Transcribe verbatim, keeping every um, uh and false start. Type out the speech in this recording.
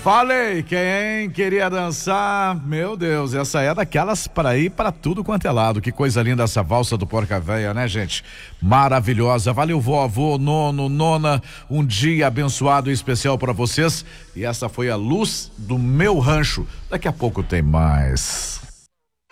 Falei, quem queria dançar, meu Deus, essa é daquelas para ir para tudo quanto é lado. Que coisa linda essa valsa do Porca Véia, né, gente? Maravilhosa. Valeu, vovô, nono, nona, um dia abençoado e especial para vocês. E essa foi a luz do meu rancho. Daqui a pouco tem mais.